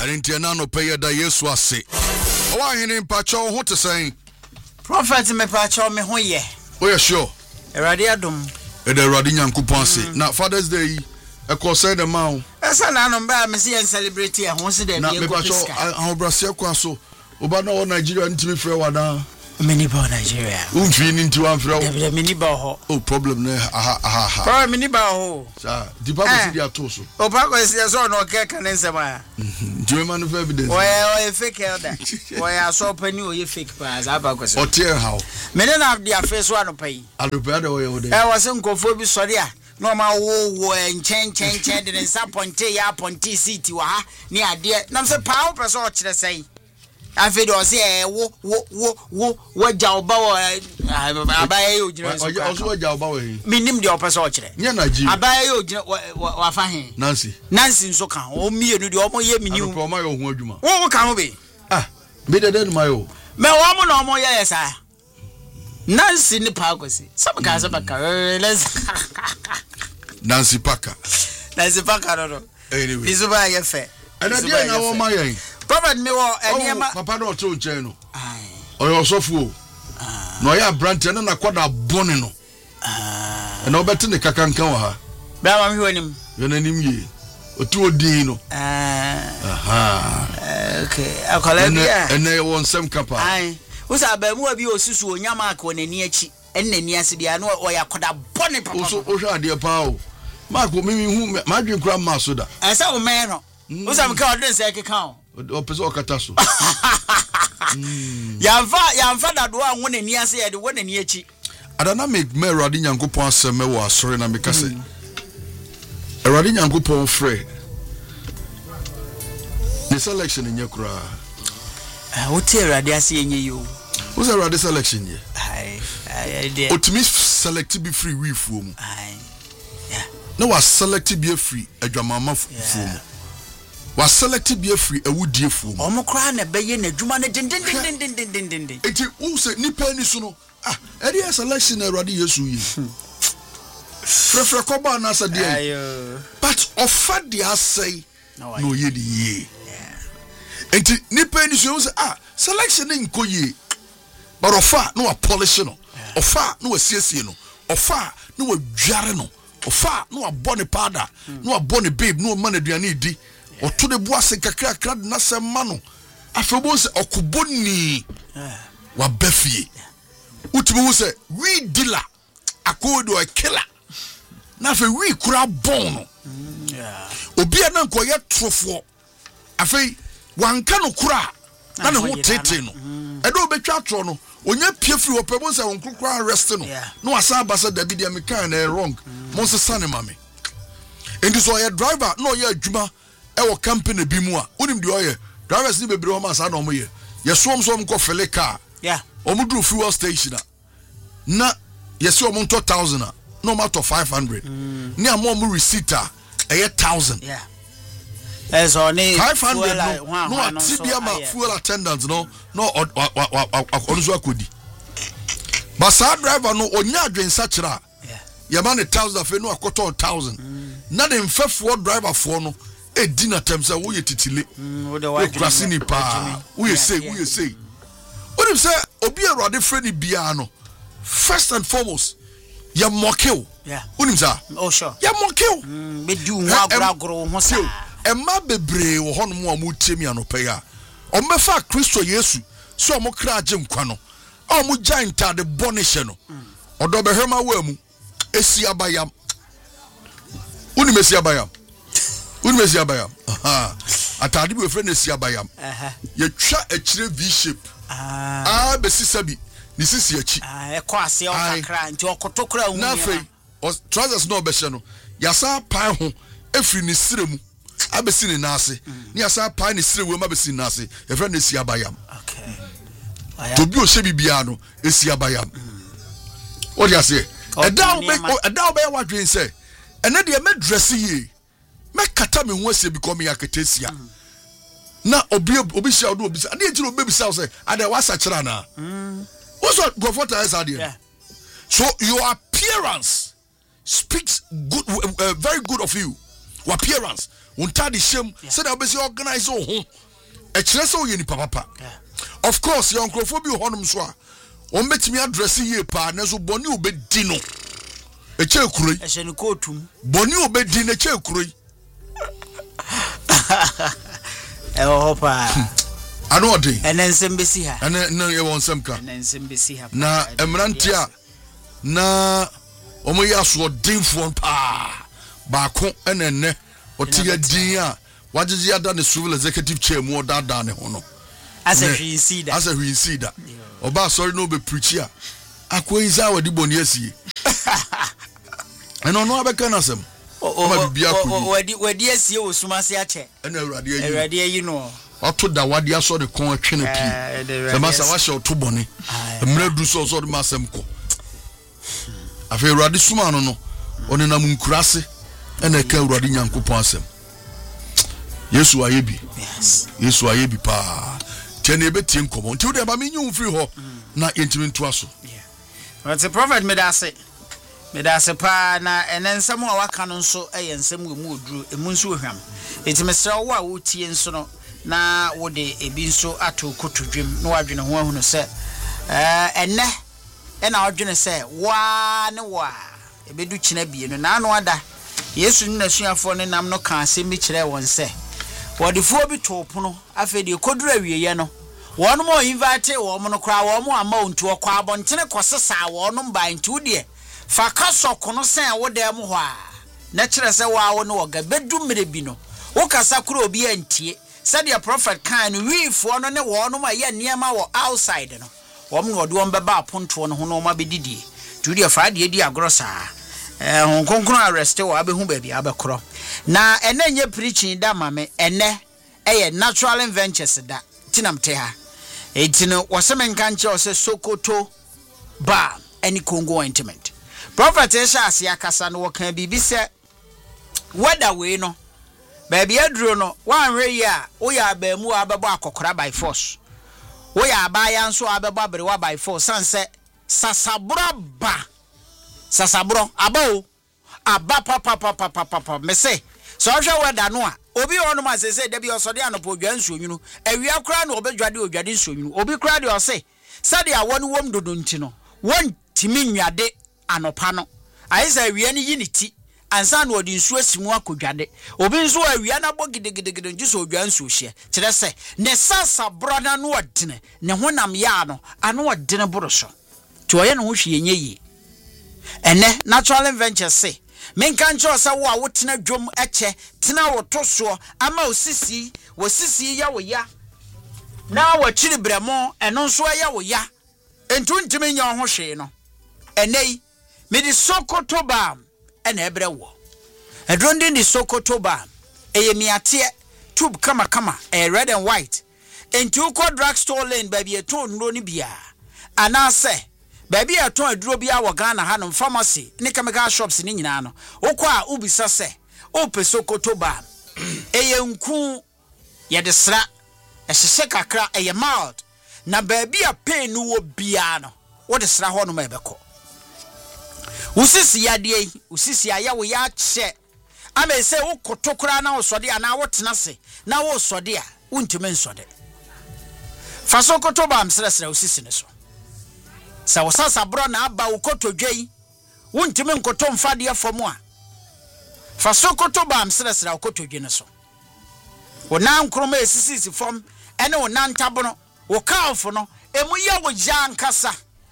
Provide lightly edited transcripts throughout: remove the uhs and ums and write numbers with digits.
ɛnti na no pay da Yesu ase wa hene mpacho ho te sɛn prophet me pacho me ho ye oh yeah sure Erade adom e da Erade Nyankopɔn ase na Father's Day e ko say the man esa na no ba me se celebrate e ho se da na me pacho ahobrase kwa so oba na Nigeria ntimi frɛ wada mini ba Nigeria umfi ni nti wan frɛ wo mini ba ho oh problem na aha pro mini ba ho sa di pa ko si dia to so o pa ko si so no ke kan nsema ntimi man of evidence o fake elder o ya so pani o ye fake pa za ba ko so o tear how me na dia face one pai adopa da wo ye was nkofo bi sori a no ma wo enchen de nsa ponte ya ponte city wa ha ni ade na se pa wo person o kire sei afedo o se wo jawba wo abaye o jira so o so jawba wo he minim de o person o kire nya Nigeria abaye o jira wa fa he Nancy nso kan o mienu de o mo ye minim o ma yo ho adwuma wo kan ho be me de ma yo me wo mo na o mo ye yesa Nancy ni pa ko si sabaka Nancy Parker no anyway isu ba ye fe ana dia na wo ma yen prophet me wo eniema papa no to nchen no oyo sofu no ya branch na kwada bone no na obete ne kakanka wa ha ba ma me honim yo nanim ye otu odin no okay akola bia ene won sem kapa usa ba mu abi osisu onyama ka onani achi ennani ase bia no o yakoda bone papa so o hwa ade pa o mark mimi hu madwen kura ma so da esa o me no usa me ka odin se keka o pese o kata so yamfa da do anwo nani ase ye de wonani achi adana me Erade Nyankopɔn asɛm wɔ asɔre na me ka sɛ Erade Nyankopɔn frɛ the selection nyɛ kura o te Erade ase yenye yo o se Erade selection ye ai de otimi select bi free we fuo mu na wa select bi free adwamama fuo mu wa select bi free awudie fuo mu omo kra na beye na adwuma ne den enti wo se nipa ni so no eri selection Erade Yesu yi frefre koba na sa de but offer the asay no ye di ye enti nipa ni so se selection nko ye but offer no polish no offer no asiesie no offer no adware no offer no abone powder no abone babe no man aduane di oto de boase kakra na se ma no afebo se okuboni wa bafie utimi wo se we dealer akodo a killer na fe we kura bon no obi na nko ye trofo afei wanka no kura na ne ho tete no edo obetwa tro no onya piefri opebo se won krokro arrest no no asa abasa da bidia me kan na wrong mo se sane mame enti so ye driver no ye adwuma e wo company bi mu a onim de oye drivers ni bebre o ma sa na o mo ye so ko fele car omudru fuel station na yes o mo 1000 no matter 500 ni am receipt e 1000 as only 500 no atibia ma fuel attendant no onzo akodi but sa driver no onya adwensa kira ye ma ne 1000 fe no akoto 1000 na de mfefo driver fo no edi na tem say wo ye titile wo krasini pa wo ye say what if say obi Erade friend bia no first and foremost ya mokel unim sa oh sure ya mokel be du ho agragro ho sa emma bebre wo hono mo amutiemi anope ya ombefa Kristo Yesu so omo kra agye nkwa no omo giant de bonishe no odo behema wa mu esi abayam unim esi abayam atade bi ofre na esi abayam ye twa akire v shape besi sabi ni sisi achi ekọ ase o kakra nti okotokra hu na fe trousers no obehye no yasa pan ho efri ni siremu abesi ni nase ni yasa pan ni sirewu abesi ni nase e friend esi abayam okay to bi o hye bibia no esi abayam o dia se eda obe wadwen se ene de me dress ye me kata me ho ase bi ko me yaketesia na obi sha do obi sa ade ntino obi sa say ade wasa kira na what's what Gofota is idea so your appearance speaks good very good of you your appearance untadi shem said obesi organize ho e kire se oyeni papa of course your microphone honum so a on betimi address ye pa na so boni obedi no e che kuroi e hye ko otum boni obedi na che kuroi e ho pa ano odi enensem besi ha na ye won sem ka enensem besi ha na emrantia na omo ya so dinfo pa ba ko enenne otiya din a wajiji ada ne civil executive chair mu oda ne ho no as a hwinsida oba sorry no be preacher akoiza wadi boni asie eno no abeka na sem wadi asie osumase ache ena awrade yi no oto da wadi aso de kon atwe na pi se masa wa she to boni emre du so de masem ko afi awrade suma no oni na munkurase ena ka awrade nyankopon asem Yesu ayebi Yesu ayebi pa tene betie nkomo nti wo de ba menyu mfiri ho na yentimi nto aso what's the prophet medase pa na enensam a waka no nso eyensam mu oduru emu nso ohwam etimesra wo a wotie nso no na wo de ebi nso ato kotodwem na wadwene ho ahunu se enne ena wadwene se wa ne wa ebedu kina bie no na anu ada Yesu ni nasuafo ne nam no ka asem bi kire won se wodifo bi topono afi de kodura wieye no won mo invite wo mo no kra wo mo ama ontu okwa abontene kosesa wo no mba ntu de fa kasoko no sen wo de mo ho a na kire se wa wo no woga bedu mere bi no wo kasa kura obi antie said the prophet kan we fo no ne wo no ma ye niema wo outside no wo mo de won beba aponto no ho no ma bedidie tu de fa de di agrosa honkonkron arrest wo abehu ba bi abekro na ene nye preaching da mame ene eye natural inventures da tinamte ha etino wosemenka nche ose Sokoto ba any Congo ointment prophet esha asia kasa no wokan bibi se weda we no ba bia aduro no wanhwe yi a wo ya ba mu abebo akokora by force wo ya ba ya nso abebo abrewa by force sanse sasabro abo aba papa me say so hwe weda no a obi ono ma sese da bi osode anopo odwa nsuonwunu awia kura na obedwade odwade nsuonwunu obi kura de ose sade a wonu wom dodo nti no won timi nwade anopa no ayisa awia ni yiniti ansa na odi nsuo simu akodwade obi nso awia na bo gidegidegide nji so odwa nsuo hye kire se ne sasabro na no odene ne honam ya no ano odene boroso to oye no ho hwe yenye yi ene natural inventures say menka ncho sa wo a wotena dwom eche tena wotoso ama osisi ya wo ya na wachiri bremo eno nso ya wo ya entu ntime nya ho hwe no enei me di Sokoto ba ena ebre wo edronde di Sokoto ba eyemiate tube kama red and white entu ko drugstore lane ba bi eto nro ni bia anase baby aton aduro bia wo Ghana ha no pharmacy ne chemical shops ni nyina no okwa ubisa se ope Sokoto ba eye nku ye de sra ehye kakra eye mild na baby a pain no wo bia no wo de sra ho no ma ebeko usisi ya de usisi ya wo ya che ama se wo kotokura na wo sode ana wo tena se na wo sode a untime nsode fa Sokoto ba msresra usisi ne so sa wasasa bro na aba ukotodwei wontime nkoto mfade afomu a fa Sokoto ba msresra ukotodwe ne so wona nkroma esisi fom ene wona ntabono wo kaafo no emu ya wo ja nkasa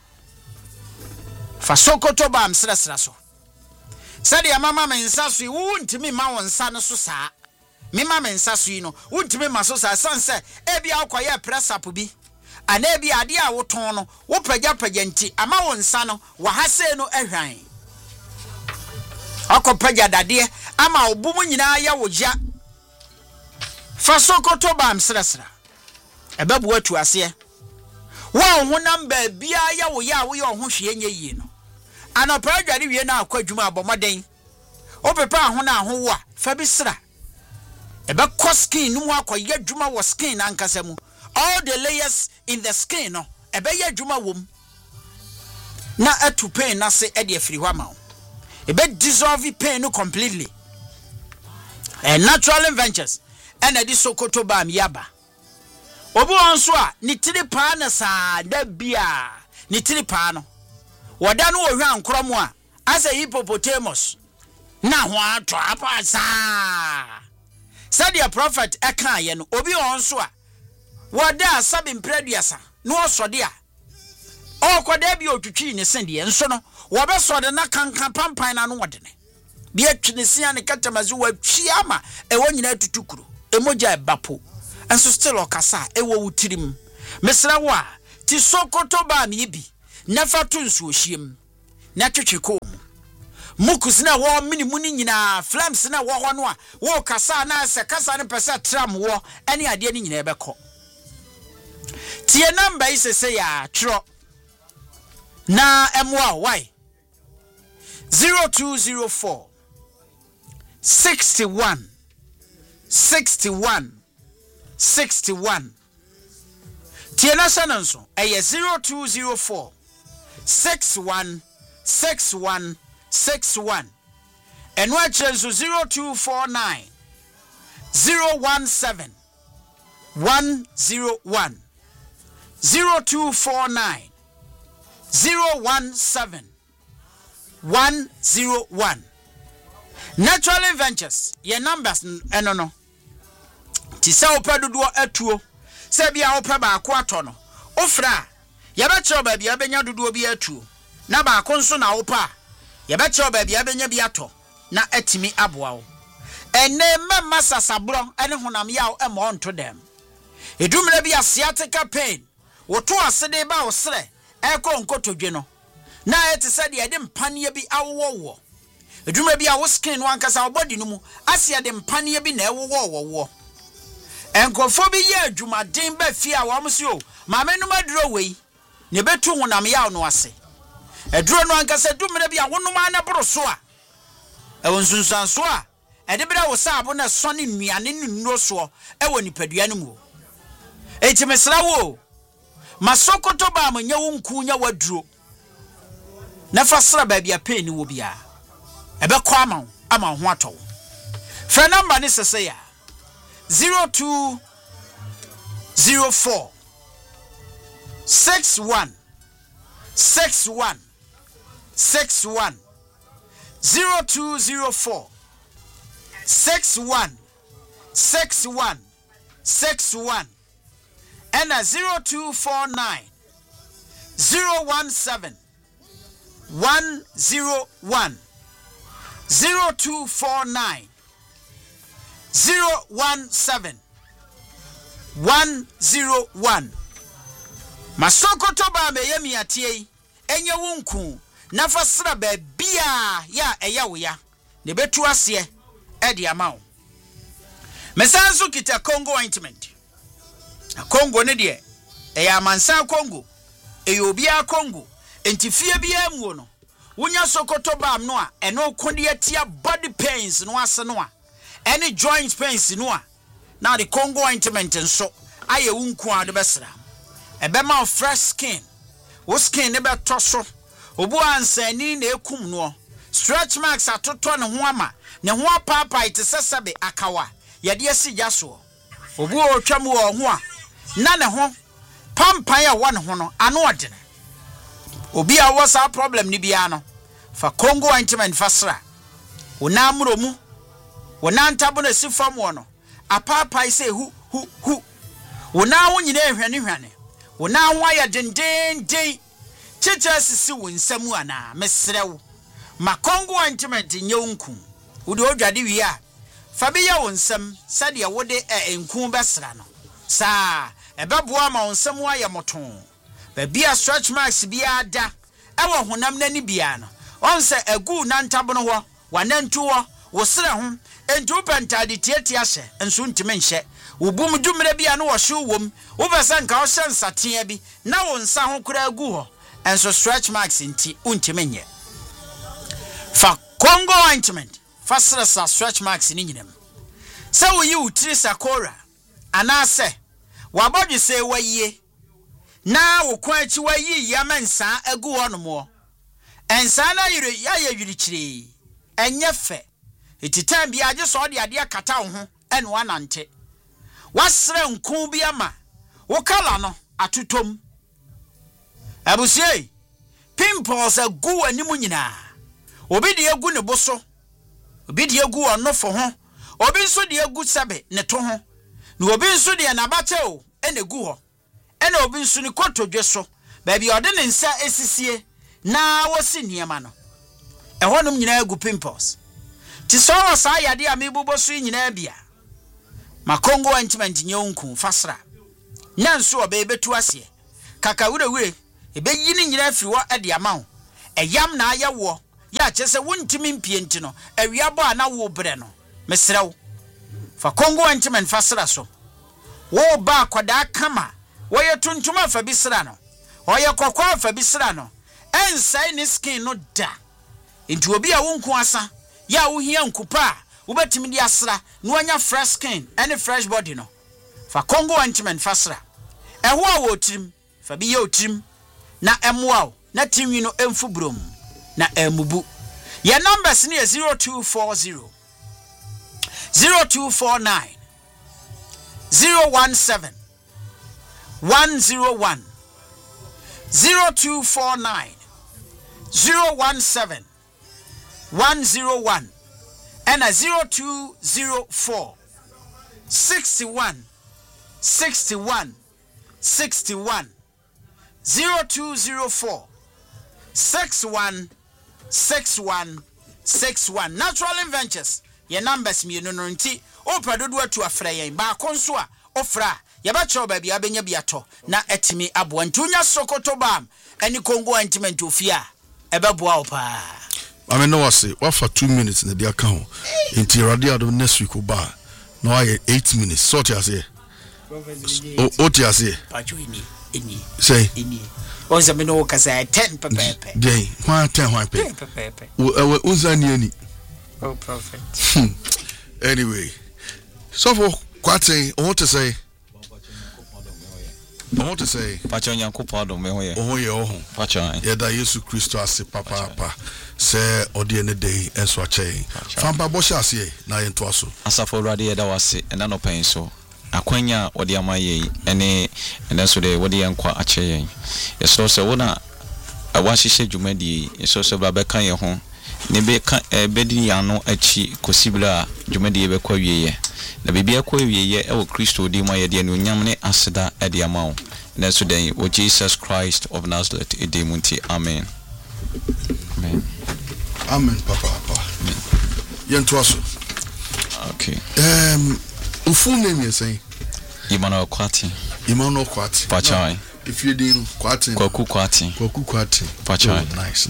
fa Sokoto ba msresra so sade ya mama mensaso wontime ma wonsa ne so saa me mama mensaso yi no wontime ma so saa sanse ebi akwaye press up bi ana bi ade a woton no wo pagya nti ama won nsa no wa hase no ehwan akopagya dade ama obumu nyina ya wogya fa Sokoto ba msresra ebebu atu ase wo honam ba bia ya wo ya wo ho hwe nye yi no ana pagya wie na akwadwuma abomoden opepa ho na ho wo a fa bi sra ebe skin no akoye dwuma wo skin ankasa mu all the layers in the skin no ebe ye dwuma wom na atu pain na se e de afiri hwa ma ebe dissolve pain no completely Natural Ventures and a Sokoto Bam Yaba. Obu answa ni tiri pa na sa da bia ni tiri pa no wada no ohwan kromo a asa hippopotamus na ho ato apa sa said your prophet eka ye no obi onso a wada sabi mpreduasa no osode a okwada bi otwitwi ne sende enso no wo be sode na kankan pampan na no wode ne bi atwine sia ne katamazu wa twiama e wonyina tutukuru emoja ebapo enso still okasa e wo wutirim mesra wo a ti Sokoto ba mi bi nefa to nsu ohiem na twetweko mukus na wo minimu ni nyina flames na wo ho no a wo kasa na se kasa ne pese tram wo ene ade ni nyina ebekọ tie number is say ya tro na emwa why 0204 61 61 61 tie na sananso eye 0204 61 61 61 and watch 0249 017 101 0249 017 101 Natural Ventures your numbers no ti se opedodo atuo se bia ope ba ko atono ofra ye be kire ba bia benya dodo bi atuo na ba ko nso na opa ye be kire ba bia benya bi ato na atimi aboa wo ene mama sasabro ene honam yawo e mo onto dem edumre bi asiatica pain woto asede ba wo sere e ko nkotodwe no na ete se de ede mpane bi awowo edumre bi a wo skin no ankasa wo body no mu asia de mpane bi na ewowo enkofo bi ye adwumaden ba fi a wo mso ma menum aduro wei ne betu honam yawo no ase eduro no ankasa dumre bi a wonum anabro so a ewonsunsan so a ede bra wo saabo na sone nuane nnuo so ewo nipadua no mu etimesra wo Masokoto ba manya wo nku nya waduro na fasra ba bia pe ni wo bia ebekọ ama ho atọ fa number ni sese ya 0204 61 61 61 0204 61 61 61 and 0249 017 101 0249 017 101 Masokoto ba meyemi atie enye wunku na fasra ba bia ya eya wo ya ne betu ase e de amawo mesanso kita Congo ointment Congo ne de eya mansa Congo eyobia Congo entifie bia mu no wonya Sokoto ba no a eno kode atia body pains no ase no a any joint pains no a now the Congo ointment nso aye wunku a de besra ebema fresh skin wo skin ne beto so obu ansani na ekum no stretch marks atoto ne ho ama ne ho apapa ite sesebe akawa yade asigya so obu otwam wo ho a na ne ho pampan ya wo ne ho no ano odene obi a wo sa problem ni bia no fa Congo ointment fasra wona amromu wona ntabo na sifam wo no apapa ise hu wona wo nyina ehwane wona wo ya denden chicha sisi wo nsamu ana mesrew ma Congo ointment nyonku wo de odwade wi a fa be ya wo nsam sade ya wo de enku besra no sa ebeboa ma wo nsamu aye moton ba bia stretch marks bia da ewo honam nani bia no onse egu na ntabo no ho wanantu ho wo sere ho entu pentade tietia hye enso ntime nhye wo bum dumre bia no wo hye wom wo besa nka wo hye nsatea bi na wo nsa ho kura egu ho enso stretch marks nti untime nye fa Congo ointment fa sere sa stretch marks ni nyinam se wo yi utiri sakora anase wabodwe se waye na wo kwachi wayi yamansa egu ho no mo ensa na yiri ya yiri kire enye fe iti time bi age so de ade akata wo ho ene wanante wasre nku bi ama wo kala no atotom abusie pimples agu animu nyina obi de agu ne boso obi de agu onofo ho obi nso de agu sebe ne to ho na obi nso de na bache o ene gu ho ene obi nso ne kotodwe so ba bi ode ne nsa esisie na wosi niema no ehonum nyina agu pimples ti so wasa yade a mebubo so nyina bia makongo ointment nyonku fasra nanso obe betu ase kaka wure ebe yini nyina afiri wo ade amawo eyam na ayewo ya chese wontimi mpie nti no awiabo ana wo bre no mesrew fa kongo ointment fasra so wo ba kwada kama wo ye tuntuma fa bisra no wo ye kokwa fa bisra no ensai ni skin no da nti obi a wonku asa ya wo hia nkupa wo betimi di asra no anya fresh skin any fresh body no fa kongo ointment fasra eho a wo trim fa bi ye otrim na emwa na tinwi no emfu brom na emubu your numbers ni 0240 0249 017 101 0249 017 101 and a 0204 61 61 61 0204 61 61 61 Natural Ventures your numbers me no nti o pradodo atu afra yen ba konso a ofra ya ba cho ba bia benya biato na etimi abo ntunya sokoto bam ani kongo ointment ofia ebeboa opa I know what for 2 minutes in the account until radio next week ba no I 8 minutes sort you say o ti ase pacho ini say ini onza me no kasa 10 pepepe dey 10 pepepe onza ni ani oh prophet anyway so for kwate I want to say pacho nyankopon do me ho ye pacho ye da Yesu Kristo ase papa se odi ene dey enso ache famba bo sha ase na ye nto aso asafo urade ye da wase ena no pen so akwanya odi amaye ene so de wodi yankwa ache yen yeso se wona awahihye dwumadi yeso se bla be kan ye ho ne be kan bedi ano achi kosibla dwumadi ye be kwa wieye na bibia kwa wieye e wo Kristo di ma ye de no nyam ne aseda e de amawo na so den o Jesus Christ of Nazareth e de munti amen amen papa ye nto aso okay o full name you say Emmanuel Kwati Pachai if you didn't Kwaku Kwati Pachai nice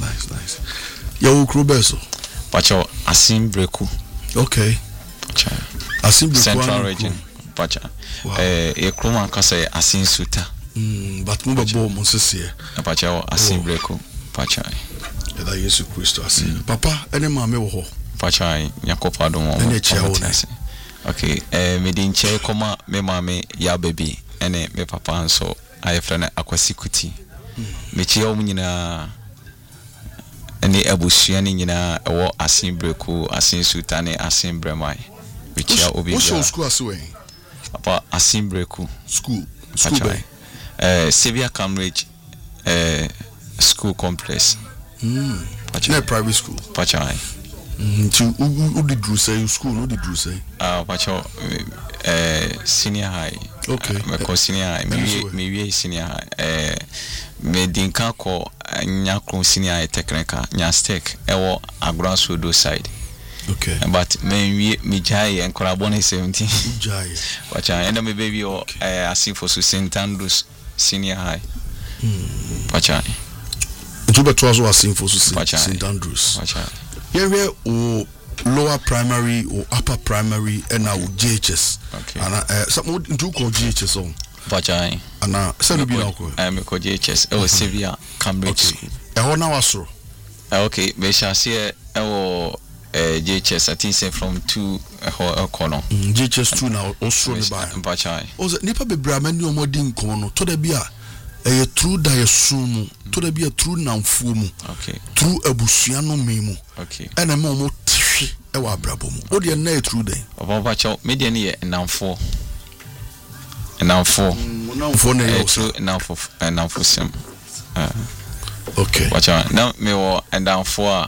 ya Krobeso Pacho Asimbreku okay Pachai Asimbreku Central Region Pachai e kroma kasa Asinsuta but move bo mo sese Pachai Asimbreku Pachai da Yesu Kristo asin papa ene ma me wo ho Pachai Yakopa do mo ene chia wo okay me din che koma me mame ya baby ene me papa nso ayefra na akwasikuti me chia o nyina ene abusua ni nyina ewo Asimbreku Asinsuta ne Asimbremai me chia obi ya school aswe papa Asimbreku school Sevilla Cambridge school complex na private school Pachai to who did you say school who did you say Pacho senior high okay me senior high me senior high me dinka ko nyakro senior high technical nyastek ewo Agrosudo side okay but me jai en korabone 17 jai Pacha and me baby o asifo so St Andrews senior high Pacha Juba twazo asinfo so St Andrews Pacha here o lower primary or upper primary and now JHS okay and some do call JHS on Pacha and send me now me call JHS e Sevilla Cambridge school e ho na wasoro okay me sha se e JHS I think say from 2 corner JHS 2 now also the buy Pacha o nipa bebra mani omodin kono no to da bia e true da yesumu to da bia true namfuo mu okay true abusua no memu okay ena me omo hwe e wa brabo mu o de na true den papa cho media ni enamfo na yo true enamfo sim okay wacha na me wo enamfo a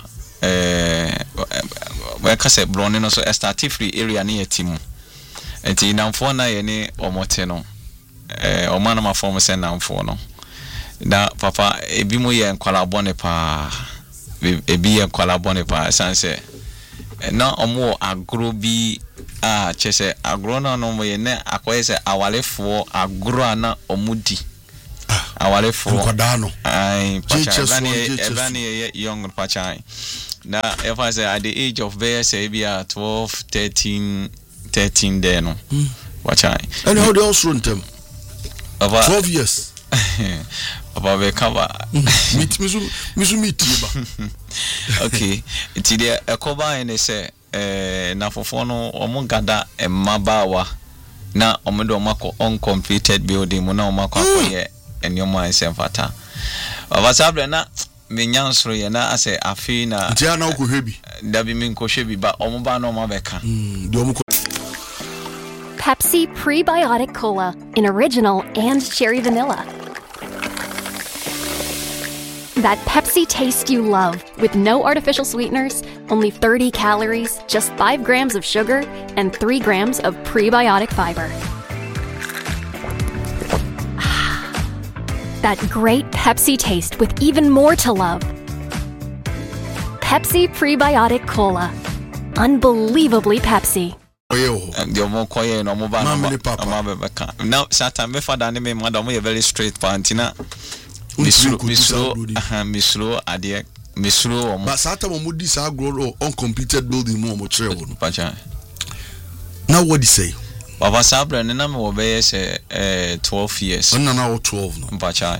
we ka say brone no so start free area na yetimu enti enamfo na ye ni omote no omana ma form say enamfo no na papa ebi mo ye nkwala bone pa ebi ye nkwala bone pa sanse na omo agro bi a chese agro na no mo ye na akoye se awalefo agro na omudi awalefo nkwada no ai pacha ebani ye young pacha na if I say at the age of say be 12 13 there no pacha and how they also run them about 12 years about we cover meet okay ti there ekoba ene say na fofo no omugada emabawa na omodo mako uncompleted building mo na omako akoye enyoma ensemfata abasabre na menyansro ye na ase afi na ntia na okohwebi dabi minkohwebi ba omoba na omabeka Pepsi Prebiotic Cola in original and cherry vanilla. That Pepsi taste you love with no artificial sweeteners, only 30 calories, just 5 grams of sugar, and 3 grams of prebiotic fiber. That great Pepsi taste with even more to love. Pepsi Prebiotic Cola. Unbelievably Pepsi. The more quiet no more now Satan me father me mother me very straight pantina mislo ade mislo but Satan mo di sa grow uncompleted building mo chere wo pacha now what do you say Baba Sabra na me wo be say 12 years na 12 no pacha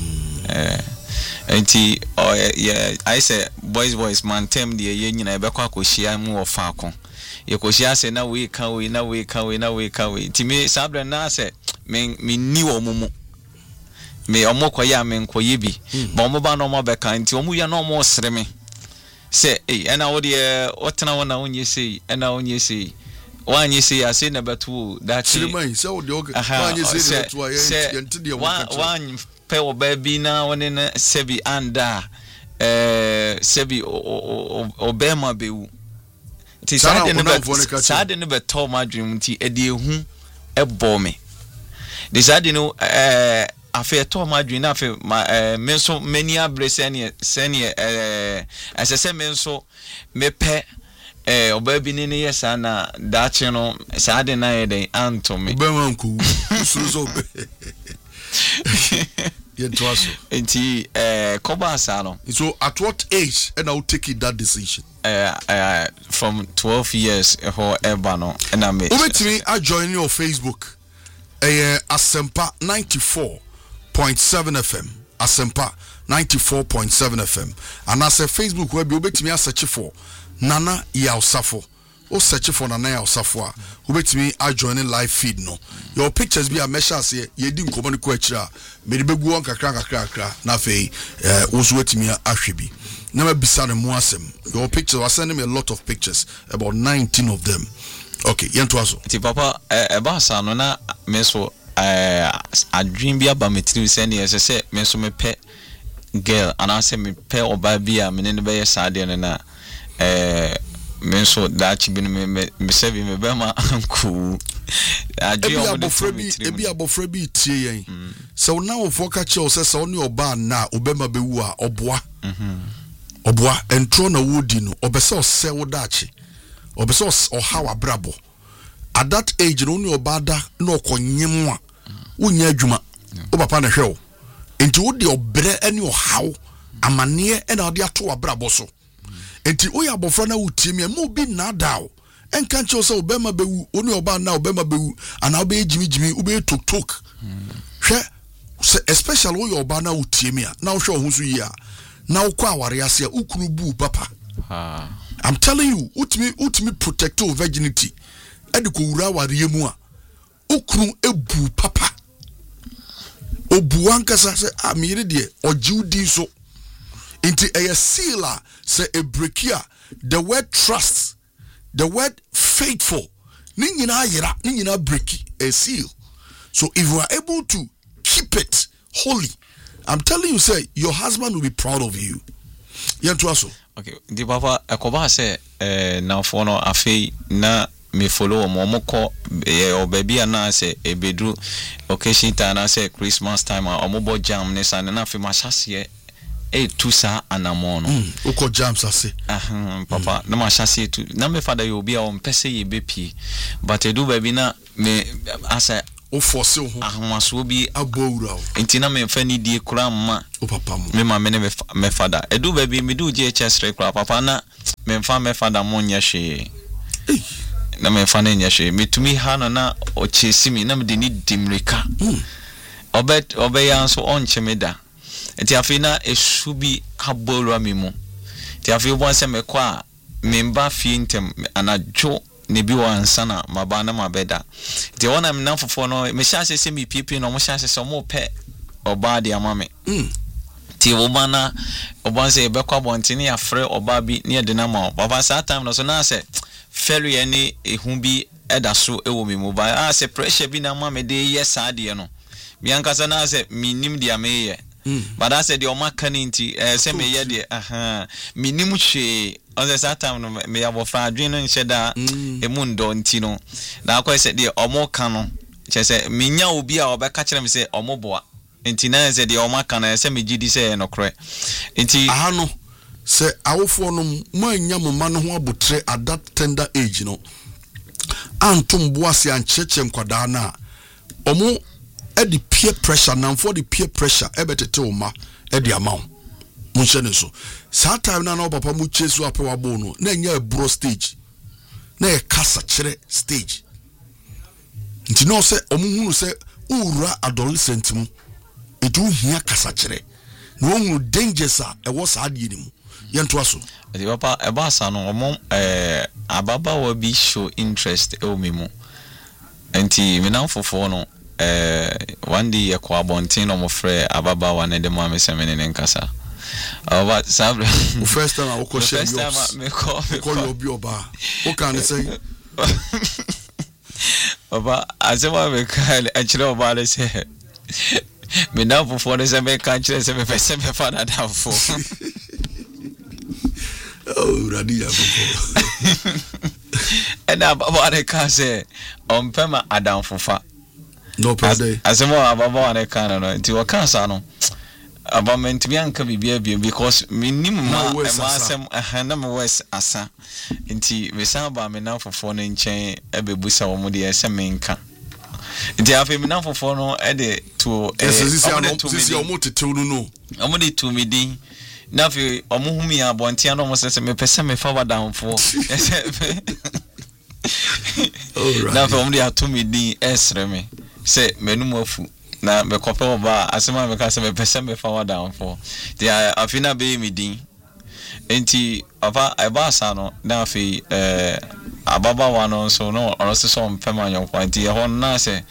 enti yeah I say boys man tem de ye nyina e be kwa koshia mu wo fa ko yekoshia say na we kan we timi Sabra na say me ni wo mumu me omokoya me nkoye bi ba omoba no mo be kan nti omu ya no mo sere me say ena wo de otena wona onye sei ena onye sei wanye sei ase na betu that Suleiman say wo de wanye sei na betu aye enti de wo ka wan pe wo ba bi na woni na sebi anda sebi obema bewu ti sade ne beto madwum ti ede ehu ebo me de sade no afi to madwum na afi menso mani abre sene asese menso mepe oba bi ne yesa na dache no sade na yeden anto me obema nku suzo Yentoaso. Enti koba asano. So at what age and I'll take that decision? From 12 years ho eba no na me. Obetimi I join your Facebook. Asempa 94.7 FM. Asempa 94.7 FM. And as a Facebook web obetimi search for Nana Yaosafo. O search for Nana Yaosafo. Obetimi I join live feed no. Your pictures be a measure say ye di nkomo ni ko akira. Me de begu on kakra na fei also wetimi ahwebi. Na ma bisa ne mo asem. Your pictures was sending me a lot of pictures, about 19 of them. Okay, yentoaso. Ti papa eba sa no na me so adwin bi aba metri se ne yese me so me pe girl and I say me pe oba bi a me ne be yesade ne na me so that bi me se bi me be ma anku ebi abofra bi tie yen so now for catch you say so ni oba na obema bewu a oboa entro na wodi no obese ose wodachi obese ohawa brabo at that age no ni oba da na okonyem a wonya adwuma o papa na hwe o enti wodi obre ani ohaw amane e na odi ato abrabo so enti o ya abofra na wotie me mo bi na dawo enka nche so obema bewu oni oba na obema bewu ana obe jimi obe tok hwe especially o ya oba na wotie me a na wo hwe ho so yi a na wo kwa aware ase a ukunu bu papa I'm telling you ultimate protect your virginity ediko wura aware mu a ukunu ebu papa obu ankasa se amire de ojiudi so inti eye sealer say a breakia the word trust the word faithful. Ninyina yera, ninyina break a seal. So if you are able to keep it holy, I'm telling you, say your husband will be proud of you. Yentuaso. Okay, the papa akoba say now for no afi na me follow momoko or baby na say e bedru occasion time na say Christmas time or mobo jam ne san na afi mashase e tusa anamono uko jam sase papa na mashase tu na me father you be on pese ye bepi but edu baby na me asa o force ho ahmaso bi abowura ntina me fa ni die kura ma o papa mo me ma me father edu baby me du GHS kura papa na me fa me father mo nya hwe na me fa na nya hwe metumi ha no na o chesi mi na me de ni dimrika obet ya so on chemeda enti afina esu bi abowura mi mu enti afi bo se me kwa me mba fi ntem anajo ne bi wansa na maba na mabeda de wona me namfofo no me hya se me pipi no mo hya se mo pe oba de amame ti wo bana oba se be kwa bontini afre oba bi ne de na ma baba sa time no so na se ferry ni ehu bi eda so ewo me mobile se pressure bi na ma me de yes ade no bianka sa na se minim dia me ye but I said your makanti say me ye de minim hwe on the same time no me abofra adwen no nhyeda emundo ntino na akwa say de omo kan no che say menya obi a obeka kire me say omo boa enti na say de omo kan na say me gidi say no kre enti aha no say awofo no manya mama no ho abotre at that tender age no antum boase ancheche nkwada na omo the peer pressure now for the peer pressure ebetete oma the amount munche so that time na papa mu chesu apewa bono na nya bro stage na e kasa kire stage nti no se omuhunu se ura adolescent mu etu hia kasa kire no hunu dangers a e wo sa ade ni mu yento aso the papa e ba sa no omo ababa wa bi show interest e o memu nti me na fofo no one day yakwa bontin no mo frɛ ababa wa ne de mo ameseme ne nkasa but sabre first time I will share yours me call you obi oba what can I say baba azema me call actually oba le say me na for the say me kan kire say me pese me fa na da fo oh radi aboko and ababa le kan say on pema adam fofa no pade asemo ababa wane kana no nti wakansa no abament bi anka bibia because minim ma asem na me wes asa nti we san ba me na fofo no nchen ebebusa wo mu de ese menka nti afi me na fofo no e de to sisi o mo tetew no omo de to me din na fi omo humi abontia no mo se me pese me fa wadanfo na fi omo de ato me din esre me say menum afu na me kope oba asema me ka say me pese me fa wadan for dia afina be mi din enti aba sa no na afi ababa wa no so no ono se so mpema nyon kwa enti ho na say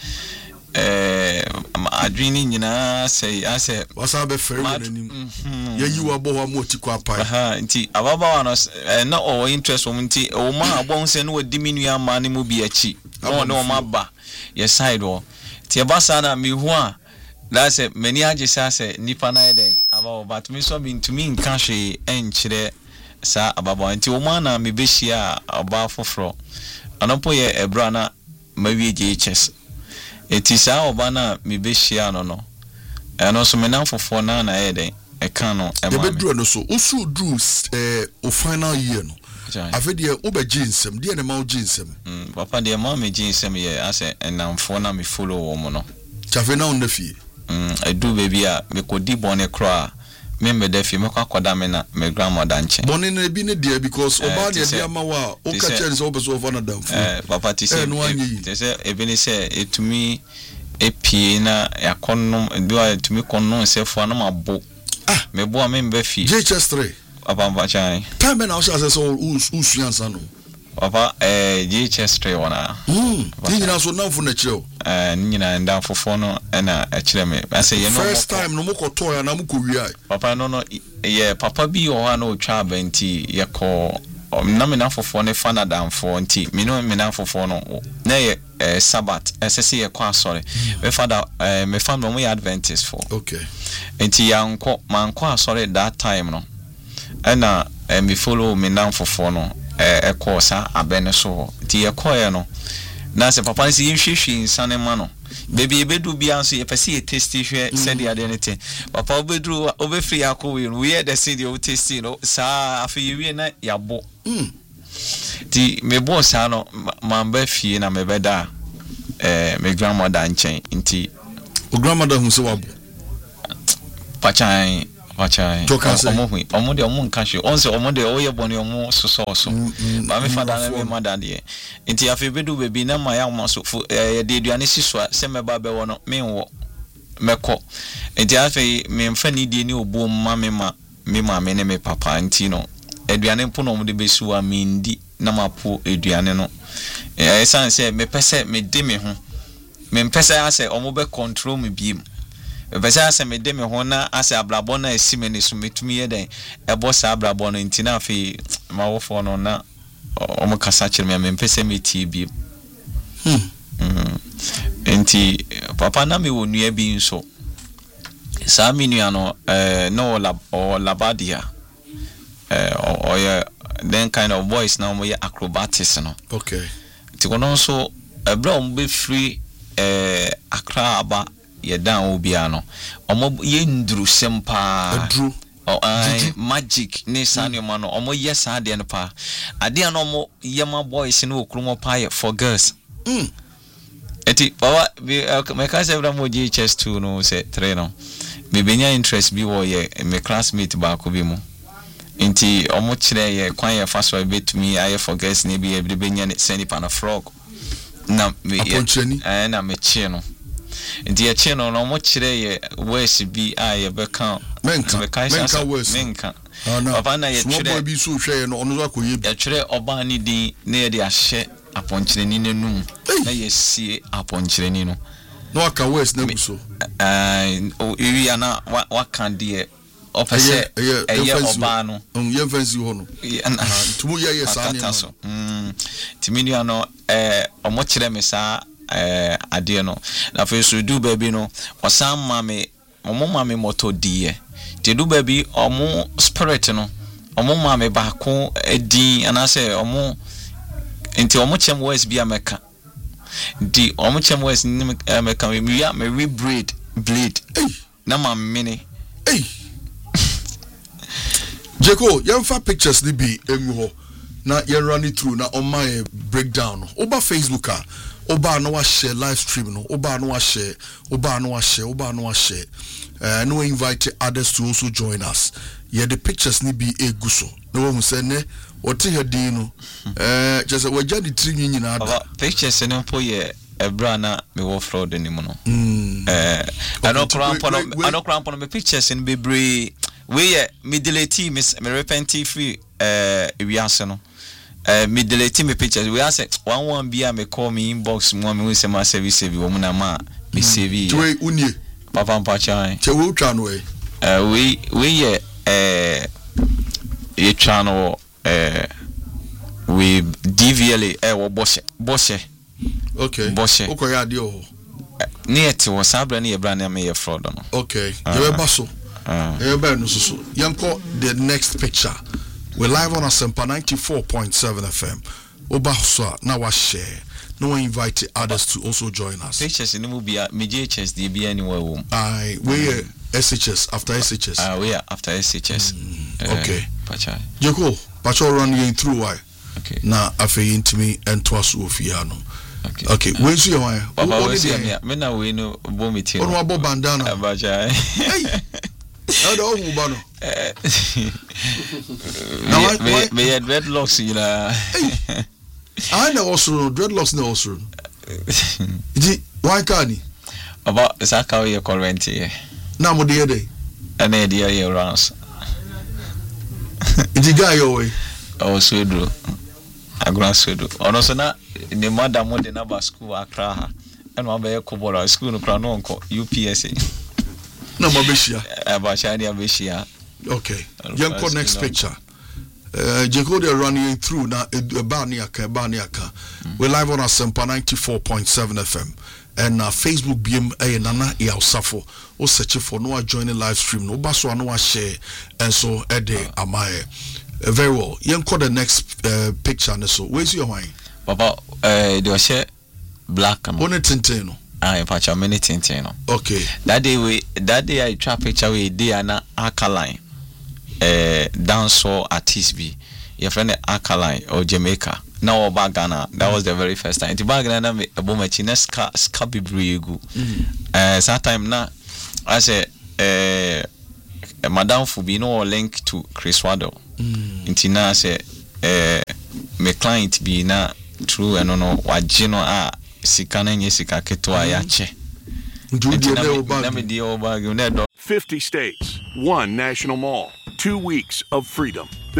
adwini nyina say ase wasa be fere nanim ye yiwa bo wa mo tikwa pa enti ababa wa no na o interest wo enti o ma abon se no wadi minua ma ne mu bi achi no ma ba ye side wo tie basa na mi hu a da se mani agisa se nipa na eden aba but me so bi ntumi nka hwe enkyere sa ababa nti o ma na me behia aba foforo anopo ye ebra na mawie GHS eti sa oba na me behia no eno so me na foforo na eden e kan no e ma me no so osu dru o final year no afedie obeji nsem die ne ma oji nsem papa die ma me ji nsem ye ase enamfo na me follow wo mo no chafe na on na fie edu baby a me kodi bone kra me me da fie me kwa koda me na me grandmother nche bone na bi ne die because oba de dia ma wa o ka chen so obeso of na damfo papa ti se ebi ni se etumi epie na yakonnom bi wa etumi konnom se fo na mabo me bo me mba fie GHS3 papa chai time na o say so usuansa no papa GHS3 wana nyina so na fo na kire o nyina nda fofo no na akire me ase ye no first time no mokoto ya na mukowia papa no ye papa bi o ha na otwa abenti ye ko na me na fofo ne fa na damfo nti me no me na fofo no na ye Sabbath SSC ye kwa sorry me father me family mo ye Adventist for okay nti yanko manko sorry that time no na me follow me na fofo no ekọ sa abene so nti ye koye no na se papa nsi yehwehwe insane ma no baby ebedu bia so ye pese ye taste hwe said the identity papa obedu obefri akọ we hear the say the taste no sa afi ye na yabo ti me boss ano mamba fie na me beda me grandmother nchen nti o grandmother hu se wabo pachan omo de omo nka hwe onse omo de oye boni omo soso ba me fada na me mother de nti afi bedu bebi na ma ya omo so de duane siswa se me ba be wo no me wo meko nti afi me mfa ni die ni obo ma me ne me papa nti no eduane mpo no de besu a mindi na mapo eduane no esan se me pese me de me ho me pese ase omo be control me biem me pese ase me de me ho na ase ablabo na esime ne so metumi ye den ebo sa ablabo no ntina afi mawofo no na omo kasa kire me pese me tie biem enti papa na me wonua bi nso sa minua no no labadia or then kind of voice now more acrobatics no okay ti kono so ebra be free Accra aba ye dan obia no omo ye nduru sempa nduru magic ne sanyo no omo ye sa de no pa ade no omo ye ma boys no okrumo pa for girls eti baba me ka se ebra mo GHS2 no se 3 no me benya interest bi wo ye me classmate ba ko bi mu inti omo kire ye kwan ye faso betumi aye for girls ne bi e benya send pan frog na me na me chi no inti ye chi no omo kire ye words bi aye beka menka papa na ye kire bi so hwe no ono akoye bi ye kire oba ni din na ye de ahye aponkyereni nenum na ye sie aponkyereni no no aka words na guso wi ana waka de opese eye oba no ye fancy ho no tumu ye sane so timini ano omo kire me sa ade no na fe so du baby no osan mame moto die te du baby omo spirit no omo mame ba ko edin ana se omo enti omo chem west bi ameka di omo chem west ni ameka me blade na mamene Jeko yemfa pictures ni bi engu ho na ye run it through na on my breakdown oba Facebook oba no wa share live stream no oba no wa share no invite others to also join us ye the pictures ni bi eguso no wo say ne wote hedin no just wagya di tri nyina da pictures no po ye ebra na me wo fraud ni mu no anokrampo no me pictures in bebre we me delete me repenti free ewiase no me delete me pictures we say one bia me call me inbox mo me say ma service bi wo mu na ma me save we unie papa mpacha che we twa no we ye channel we DVLA wo boshe okay boshe okoya ade o niete wo sabra ne ebra na me ye fraud no okay you baso so yanko the next picture we're live on Asempa 94.7 FM oba so na wa share no one invite others to also join us pictures in mu bia me GHS dey be anywhere wo we SHS after SHS we after SHS okay pacha Jeko pacha run you through why okay na afei intimi entwas ofia no okay when see why me na we no bo meeting on wa bo bandana pacha how do you bano me had dreadlocks you know I know also dreadlocks no also why can he about the saka we current here na mo dey dey and the year rounds the guy your way swedro agran swedro ono so na the madam mo dey na ba school Accra ha and one be ko school no kra no nko UPSA no mabeshia abashani abeshia okay yanko next picture Jacob they're running through now Baniaka. We're live on Asempa 94.7 FM and Facebook BM Nana Yausafo or search for no joining live stream no baso no share and so Ede Amae. Very well. You call the next picture so where's your wine? Papa they share black on it tintino. In fact, a minute tintino. Okay. That day I trap picture with Diana Alkaline. Dancehall artist be your friend Alkaline or Jamaica now about Ghana. That was the very first time. The Ghana me a bomachine ska be brigu. Sometime now I say Madame Fubino link to Chris Waddle. Intina say me client be na true and no wajino sikana nyesika ketwa yache. 50 states, 1 national mall, 2 weeks of freedom.